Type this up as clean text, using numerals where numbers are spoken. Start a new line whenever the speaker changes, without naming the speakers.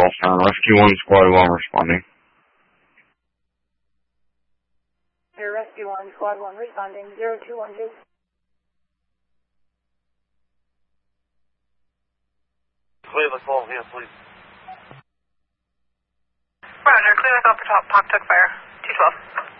Center. Rescue 1, Squad 1 responding.
Here, Rescue 1, Squad 1 responding. 0212.
Clear the call here, please.
Roger, clear the call for top. Talk took fire. 212.